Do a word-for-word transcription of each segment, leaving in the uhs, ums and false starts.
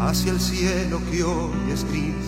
hacia el cielo que hoy es gris.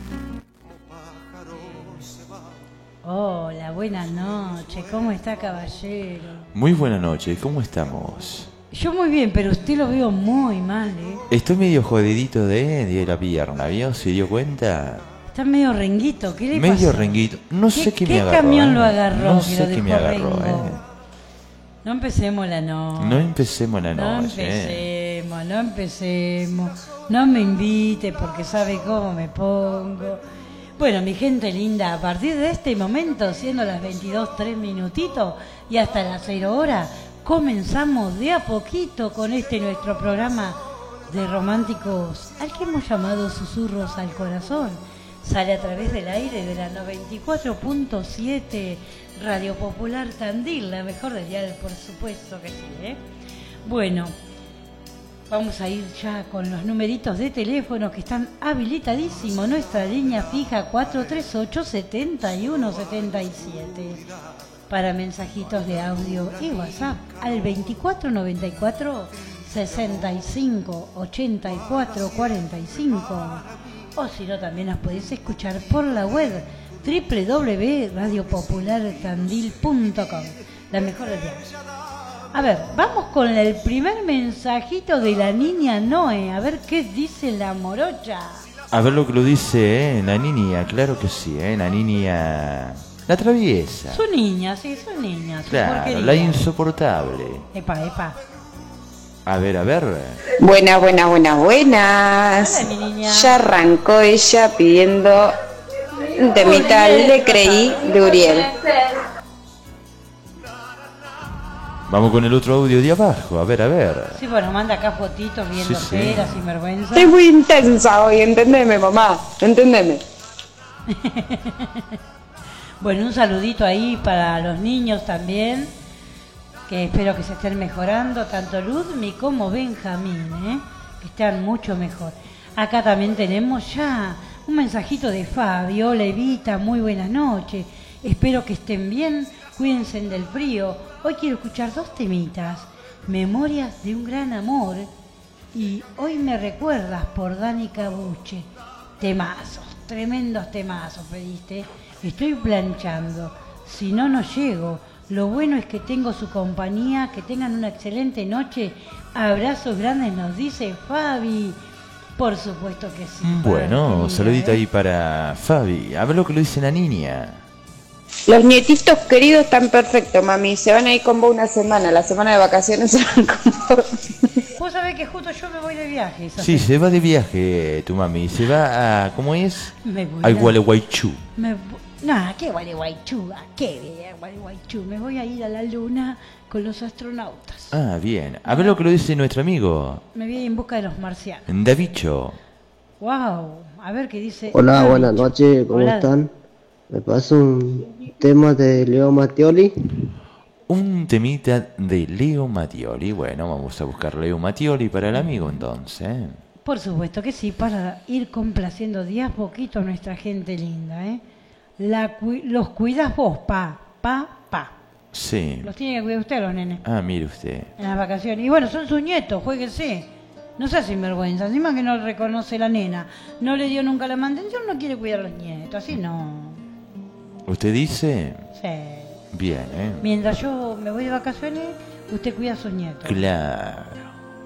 Hola, buenas noches. ¿Cómo está, caballero? Muy buena noche, ¿cómo estamos? Yo muy bien, pero usted lo veo muy mal, ¿eh? Estoy medio jodidito de, de la pierna, ¿vio? ¿Se dio cuenta? Está medio renguito, ¿qué le Medio pasó? renguito. No sé qué, qué me agarró. camión ¿eh? lo agarró? No que sé lo qué me dejó agarró, rengo? ¿eh? No empecemos la noche. No empecemos la No noche, ¿eh? empecemos, no empecemos. No me invite porque sabe cómo me pongo. Bueno, mi gente linda, a partir de este momento, siendo las veintidós, tres minutitos y hasta las cero horas, comenzamos de a poquito con este nuestro programa de románticos, al que hemos llamado Susurros al Corazón. Sale a través del aire de la noventa y cuatro punto siete Radio Popular Tandil, la mejor del dial, por supuesto que sí, ¿eh? Bueno, vamos a ir ya con los numeritos de teléfono que están habilitadísimos. Nuestra línea fija cuatro tres ocho, siete uno siete siete. Para mensajitos de audio y WhatsApp al veinticuatro noventa y cuatro, sesenta y cinco, ochenta y cuatro, cuarenta y cinco. O si no, también las podéis escuchar por la web doble u doble u doble u punto radio popular tandil punto com. La mejor del día. A ver, vamos con el primer mensajito de la niña Noé. A ver qué dice la morocha. A ver lo que lo dice, ¿eh? La niña, claro que sí, ¿eh? La niña... La traviesa. Su niña, sí, su niña. Su Claro, porquería. la insoportable. Epa, epa. A ver, a ver. Buenas, buenas, buenas, buenas. Hola, mi niña. Ya arrancó ella pidiendo un temita, le creí, de Uriel. Vamos con el otro audio de abajo, a ver, a ver. Sí, bueno, manda acá fotitos viendo Sí, sí. peras sin vergüenza. Estoy muy intensa hoy, entendeme, mamá, entendeme. Bueno, un saludito ahí para los niños también, que espero que se estén mejorando, tanto Ludmi como Benjamín, ¿eh? Que estén mucho mejor. Acá también tenemos ya un mensajito de Fabio. Hola Evita, muy buenas noches, espero que estén bien, cuídense del frío. Hoy quiero escuchar dos temitas, Memorias de un gran amor y Hoy me recuerdas por Dani Cabuche. Temazos, tremendos temazos pediste. Estoy planchando, si no, no llego. Lo bueno es que tengo su compañía, que tengan una excelente noche. Abrazos grandes, nos dice Fabi. Por supuesto que sí. Bueno, Fabi, saludito ¿eh? ahí para Fabi. A ver lo que lo dice la niña. Los nietitos queridos están perfectos, mami. Se van a ir con vos una semana. La semana de vacaciones se van con vos. Vos sabés que justo yo me voy de viaje. esa Sí, semana. se va de viaje tu mami. Se va a... ¿Cómo es? Me voy Al a- Gualeguaychú. Me vo- Nah, qué Gualeguaychú, ah, qué Gualeguaychú. Me voy a ir a la luna con los astronautas. Ah, bien. A ver lo que lo dice nuestro amigo. Me voy en busca de los marcianos. Davicho. Wow, a ver qué dice. Hola, David. buenas noches, ¿cómo Hola. están? Me pasa un tema de Leo Mattioli. Un temita de Leo Mattioli. Bueno, vamos a buscar Leo Mattioli para el amigo entonces. ¿eh? Por supuesto que sí, para ir complaciendo día a poquito a nuestra gente linda, ¿eh? La cui- los cuidas vos, pa, pa, pa. Sí. Los tiene que cuidar usted, los nenes, Ah, mire usted. en las vacaciones. Y bueno, son sus nietos, jueguense. No sea sinvergüenza, encima que no reconoce la nena. No le dio nunca la mantención, no quiere cuidar a los nietos, así no. ¿Usted dice? Sí. Bien, ¿eh? Mientras yo me voy de vacaciones, usted cuida a sus nietos. Claro.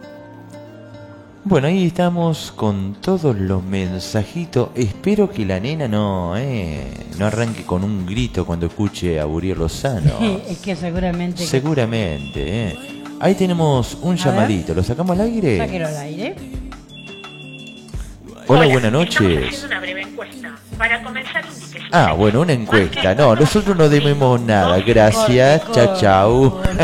Bueno, ahí estamos con todos los mensajitos. Espero que la nena no, eh, no arranque con un grito cuando escuche a Uriel Lozano. Es que seguramente... que- Seguramente, eh. Ahí tenemos un llamadito. ¿Lo sacamos al aire? Sáquelo al aire. Hola, buenas Estamos noches. haciendo una breve encuesta. Para comenzar, indique su Ah, sexo. bueno, una encuesta. No, nosotros no debemos nada. Gracias. Corte, Chao, chao. corte.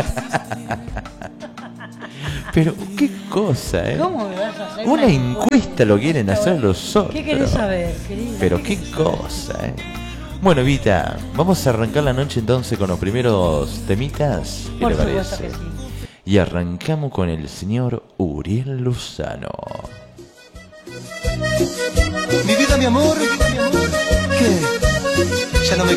Pero, qué cosa, ¿eh? ¿Cómo me vas a hacer Una encuesta lo quieren hacer los otros. ¿Qué querés saber, querida? Pero qué cosa, ¿eh? Bueno, Vita, vamos a arrancar la noche entonces con los primeros temitas. ¿Qué Por le supuesto parece? que sí. Y arrancamos con el señor Uriel Lozano. Mi vida, mi amor, ¿qué? Ya no me